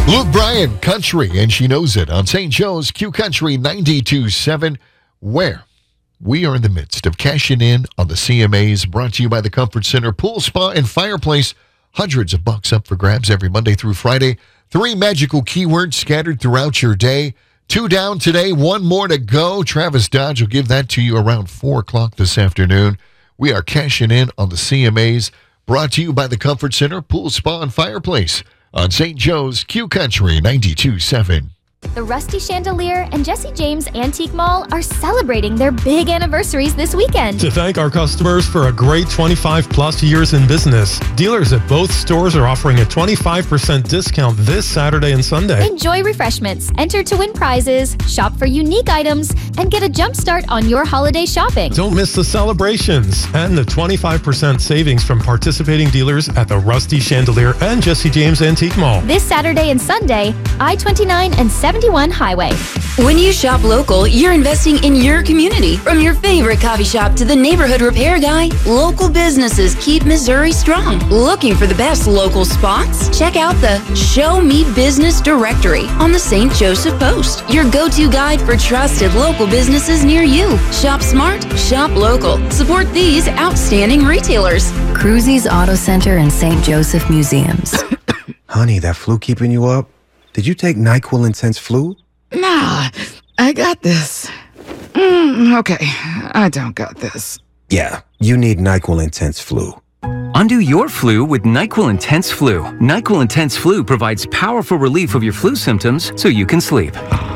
Luke Bryan, Country, and she knows it on St. Joe's Q Country 92.7, where we are in the midst of cashing in on the CMAs, brought to you by the Comfort Center Pool, Spa, and Fireplace. Hundreds of bucks up for grabs every Monday through Friday. 3 magical keywords scattered throughout your day. 2 down today, 1 more to go. Travis Dodge will give that to you around 4 o'clock this afternoon. We are cashing in on the CMAs, brought to you by the Comfort Center Pool, Spa, and Fireplace on St. Joe's Q Country 92.7. The Rusty Chandelier and Jesse James Antique Mall are celebrating their big anniversaries this weekend. To thank our customers for a great 25 plus years in business, dealers at both stores are offering a 25% discount this Saturday and Sunday. Enjoy refreshments, enter to win prizes, shop for unique items, and get a jump start on your holiday shopping. Don't miss the celebrations and the 25% savings from participating dealers at the Rusty Chandelier and Jesse James Antique Mall. This Saturday and Sunday, I-29 and 71 Highway. When you shop local, you're investing in your community. From your favorite coffee shop to the neighborhood repair guy, local businesses keep Missouri strong. Looking for the best local spots? Check out the Show Me Business directory on the St. Joseph Post, your go-to guide for trusted local businesses near you. Shop smart, shop local. Support these outstanding retailers. Cruzy's Auto Center and St. Joseph Museums. Honey, that flu keeping you up? Did you take NyQuil Intense Flu? Nah, I got this. Okay, I don't got this. Yeah, you need NyQuil Intense Flu. Undo your flu with NyQuil Intense Flu. NyQuil Intense Flu provides powerful relief of your flu symptoms so you can sleep.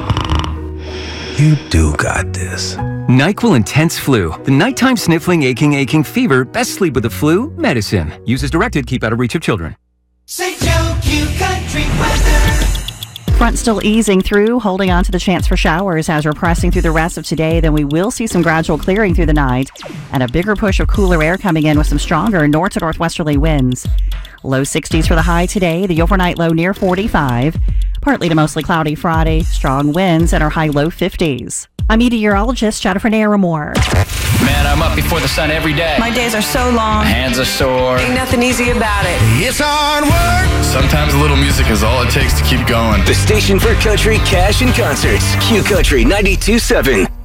You do got this. NyQuil Intense Flu. The nighttime sniffling, aching fever. Best sleep with the flu medicine. Use as directed. Keep out of reach of children. St. Joe Q Country weather. Front still easing through, holding on to the chance for showers as we're pressing through the rest of today. Then we will see some gradual clearing through the night and a bigger push of cooler air coming in with some stronger north to northwesterly winds. Low 60s for the high today, the overnight low near 45. Partly to mostly cloudy Friday, strong winds and our high low 50s. I'm meteorologist Jennifer Naramore. Man, I'm up before the sun every day. My days are so long. My hands are sore. Ain't nothing easy about it. It's hard work. Sometimes a little music is all it takes to keep going. The station for country, cash, and concerts. Q Country 92.7.